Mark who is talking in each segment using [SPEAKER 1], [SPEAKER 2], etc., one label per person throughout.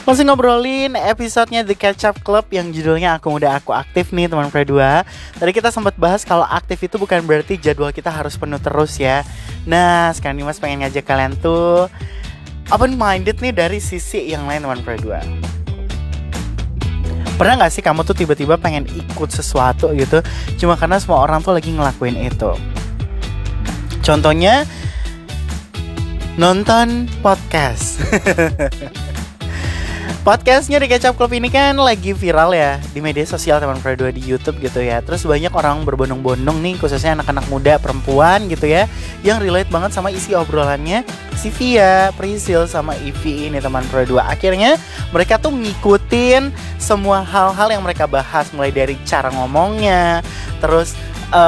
[SPEAKER 1] Masih ngobrolin episodenya The Catch Up Club yang judulnya Aku Muda Aku Aktif nih teman Pro2. Tadi kita sempat bahas kalau aktif itu bukan berarti jadwal kita harus penuh terus ya. Nah sekarang Dimas pengen ngajak kalian tuh open minded nih dari sisi yang lain teman Pro2. Pernah gak sih kamu tuh tiba-tiba pengen ikut sesuatu gitu cuma karena semua orang tuh lagi ngelakuin itu? Contohnya nonton podcast. Podcastnya di Catch Up Club ini kan lagi viral ya di media sosial teman Pro2, di YouTube gitu ya. Terus banyak orang berbondong-bondong nih, khususnya anak-anak muda perempuan gitu ya, yang relate banget sama isi obrolannya si Via, Priscil, sama Ivy ini teman Pro2. Akhirnya mereka tuh ngikutin semua hal-hal yang mereka bahas, mulai dari cara ngomongnya, terus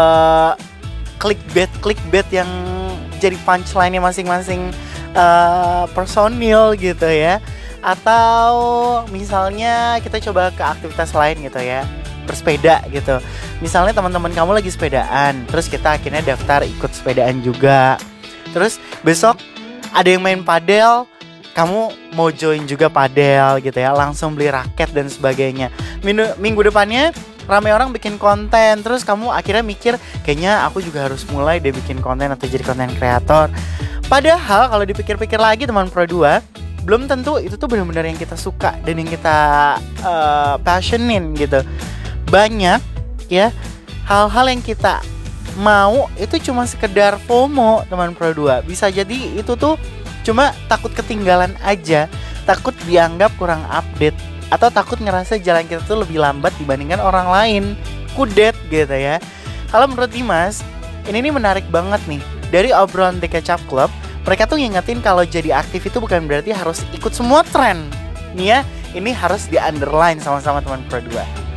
[SPEAKER 1] clickbait yang jadi punchline-nya masing-masing personil gitu ya. Atau misalnya kita coba ke aktivitas lain gitu ya, bersepeda gitu. Misalnya teman-teman kamu lagi sepedaan, terus kita akhirnya daftar ikut sepedaan juga. Terus besok ada yang main padel, kamu mau join juga padel gitu ya, langsung beli raket dan sebagainya. Minggu depannya ramai orang bikin konten, terus kamu akhirnya mikir kayaknya aku juga harus mulai deh bikin konten atau jadi konten kreator. Padahal kalau dipikir-pikir lagi teman Pro2, belum tentu itu tuh benar-benar yang kita suka dan yang kita passionin gitu. Banyak ya hal-hal yang kita mau itu cuma sekedar FOMO teman Pro2. Bisa jadi itu tuh cuma takut ketinggalan aja, takut dianggap kurang update, atau takut ngerasa jalan kita tuh lebih lambat dibandingkan orang lain. Kudet gitu ya. Kalau menurut Dimas, ini menarik banget nih. Dari obrolan The Catch Up Club, mereka tuh ngingetin kalau jadi aktif itu bukan berarti harus ikut semua tren. Nih ya, ini harus di-underline sama-sama teman Pro2.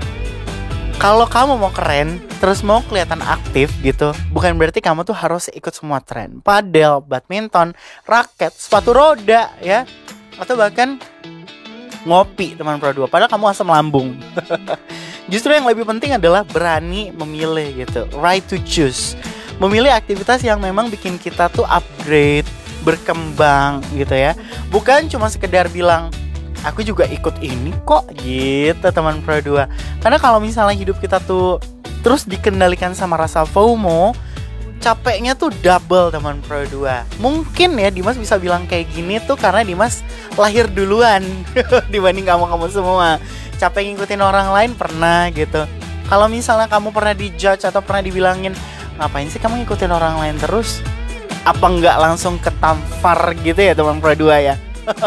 [SPEAKER 1] Kalau kamu mau keren, terus mau kelihatan aktif gitu, bukan berarti kamu tuh harus ikut semua tren. Padel, badminton, raket, sepatu roda ya, atau bahkan ngopi teman Pro2, padahal kamu asam lambung. Justru yang lebih penting adalah berani memilih gitu, right to choose. Memilih aktivitas yang memang bikin kita tuh upgrade, berkembang gitu ya. Bukan cuma sekedar bilang aku juga ikut ini kok gitu teman Pro2. Karena kalau misalnya hidup kita tuh terus dikendalikan sama rasa FOMO, capeknya tuh double teman Pro2. Mungkin ya Dimas bisa bilang kayak gini tuh karena Dimas lahir duluan dibanding kamu semua. Capek ngikutin orang lain pernah gitu. Kalau misalnya kamu pernah dijudge atau pernah dibilangin, ngapain sih kamu ngikutin orang lain terus? Apa nggak langsung ketampar gitu ya teman Pro2 ya?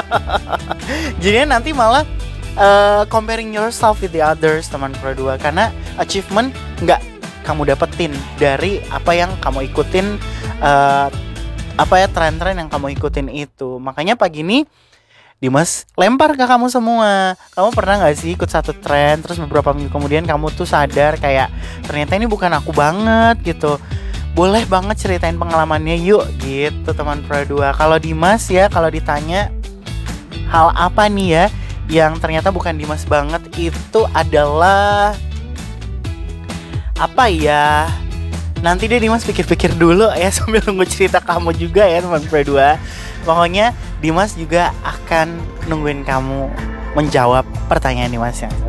[SPEAKER 1] Jadi nanti malah comparing yourself with the others teman Pro2. Karena achievement nggak kamu dapetin dari apa yang kamu ikutin, tren-tren yang kamu ikutin itu. Makanya pagi ini Dimas lempar ke kamu semua. Kamu pernah gak sih ikut satu tren, terus beberapa minggu kemudian kamu tuh sadar kayak ternyata ini bukan aku banget gitu. Boleh banget ceritain pengalamannya yuk gitu teman Pro2. Kalau Dimas ya, kalau ditanya hal apa nih ya yang ternyata bukan Dimas banget, itu adalah apa ya? Nanti deh Dimas pikir-pikir dulu ya sambil nunggu cerita kamu juga ya teman Pro2. Pokoknya Dimas juga akan nungguin kamu menjawab pertanyaan Dimas yang